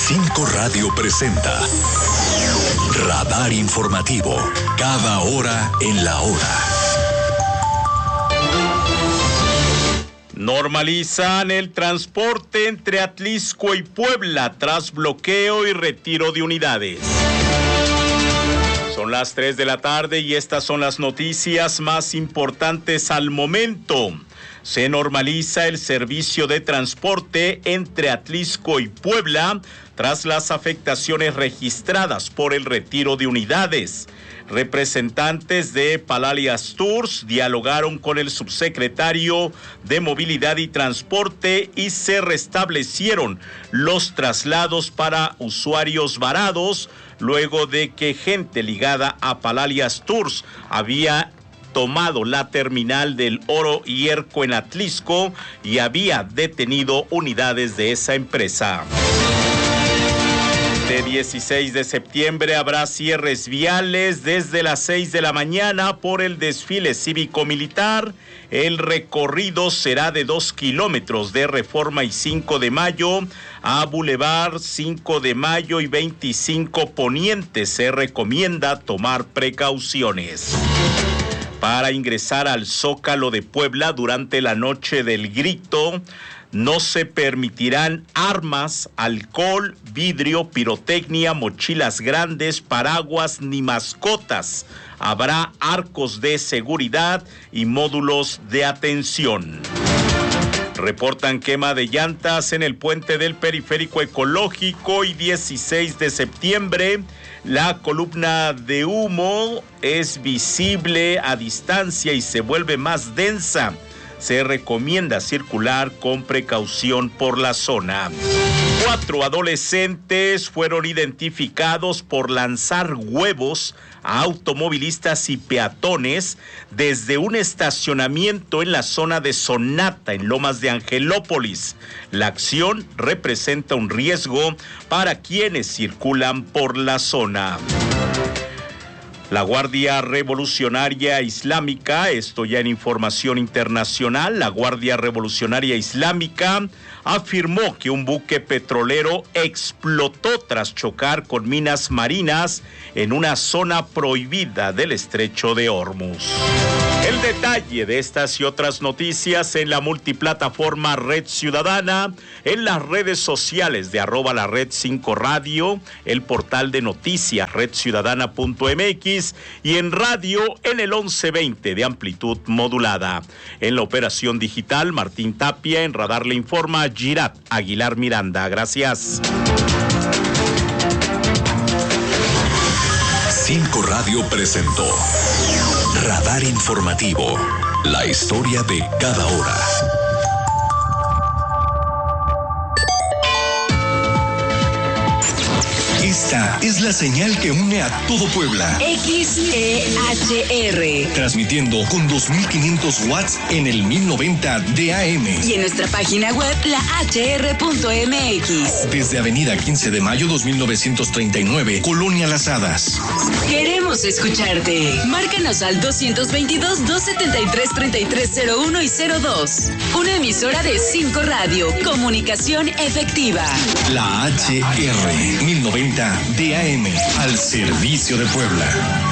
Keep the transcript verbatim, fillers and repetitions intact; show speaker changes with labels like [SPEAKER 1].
[SPEAKER 1] cinco Radio presenta Radar Informativo, cada hora en la hora.
[SPEAKER 2] Normalizan el transporte entre Atlixco y Puebla tras bloqueo y retiro de unidades. Son las tres de la tarde y estas son las noticias más importantes al momento. Se normaliza el servicio de transporte entre Atlixco y Puebla tras las afectaciones registradas por el retiro de unidades. Representantes de Palalias Tours dialogaron con el subsecretario de Movilidad y Transporte y se restablecieron los traslados para usuarios varados luego de que gente ligada a Palalias Tours había tomado la terminal del Oro Hierco en Atlixco y había detenido unidades de esa empresa. Este dieciséis de septiembre habrá cierres viales desde las seis de la mañana por el desfile cívico-militar. El recorrido será de dos kilómetros de Reforma y cinco de mayo a Boulevard cinco de mayo y veinticinco Poniente. Se recomienda tomar precauciones. Para ingresar al Zócalo de Puebla durante la noche del grito, no se permitirán armas, alcohol, vidrio, pirotecnia, mochilas grandes, paraguas ni mascotas. Habrá arcos de seguridad y módulos de atención. Reportan quema de llantas en el puente del Periférico Ecológico y dieciséis de septiembre. La columna de humo es visible a distancia y se vuelve más densa. Se recomienda circular con precaución por la zona. Cuatro adolescentes fueron identificados por lanzar huevos a automovilistas y peatones desde un estacionamiento en la zona de Sonata, en Lomas de Angelópolis. La acción representa un riesgo para quienes circulan por la zona. La Guardia Revolucionaria Islámica, esto ya en información internacional, la Guardia Revolucionaria Islámica afirmó que un buque petrolero explotó tras chocar con minas marinas en una zona prohibida del Estrecho de Hormuz. El detalle de estas y otras noticias en la multiplataforma Red Ciudadana, en las redes sociales de arroba la Red cinco Radio, el portal de noticias red ciudadana punto m x y en radio en el once veinte de amplitud modulada. En la operación digital, Martín Tapia, en Radar le informa Girat Aguilar Miranda. Gracias.
[SPEAKER 1] cinco Radio presentó Radar Informativo, la historia de cada hora. Esta es la señal que une a todo Puebla.
[SPEAKER 3] X E H R.
[SPEAKER 1] Transmitiendo con dos mil quinientos watts en el mil noventa de A M.
[SPEAKER 3] Y en nuestra página web, la h r punto m x.
[SPEAKER 1] Desde Avenida quince de mayo dos mil novecientos treinta y nueve, Colonia Las Hadas.
[SPEAKER 3] Queremos escucharte. Márcanos al dos dos dos, dos siete tres, tres tres cero uno y cero dos. Una emisora de cinco Radio. Comunicación efectiva.
[SPEAKER 1] La H R mil noventa de A M al servicio de Puebla.